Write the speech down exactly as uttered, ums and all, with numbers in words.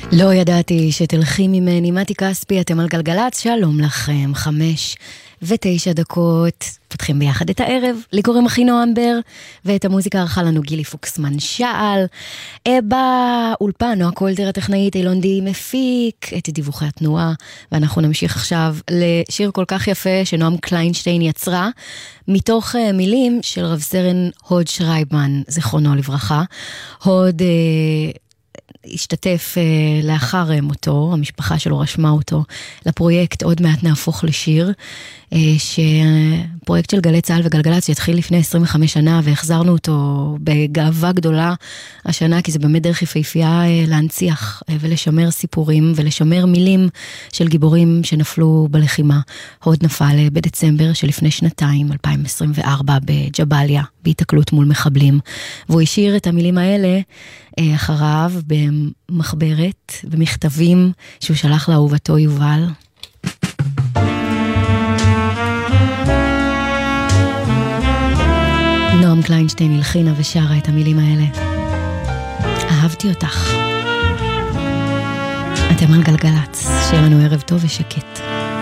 לא ידעתי שתלכי ממני, מתי כספי, אתם על גלגלץ, שלום לכם, חמש ותשע דקות, פותחים ביחד את הערב, לי קוראים אחינו אמבר, ואת המוזיקה ערכה לנו גילי פוקסמן שעל, באולפן, נועה קולטר הטכנאית, אילון די מפיק, את דיווחי התנועה, ואנחנו נמשיך עכשיו לשיר כל כך יפה שנועם קליינשטיין יצרה, מתוך uh, מילים של רב סרן הוד שרייבמן, זיכרונו לברכה, הוד... Uh, השתתף uh, לאחר uh, מותו, המשפחה שלו רשמה אותו לפרויקט עוד מעט נהפוך לשיר, uh, שפרויקט של גלי צהל וגלגלץ יתחיל לפני עשרים וחמש שנה, והחזרנו אותו בגאווה גדולה השנה, כי זה באמת דרך יפהפייה uh, להנציח uh, ולשמר סיפורים ולשמר מילים של גיבורים שנפלו בלחימה. הוד נפל uh, בדצמבר שלפני שנתיים, אלפיים עשרים וארבע, בג'בליה, בהתקלות מול מחבלים, והוא השאיר את המילים האלה אחריו במחברת, במכתבים שהוא שלח לאהובתו יובל. נועם קליינשטיין הלחינה ושרה את המילים האלה. אהבתי אותך. אתם על גלגלץ, שיהיה לנו ערב טוב ושקט.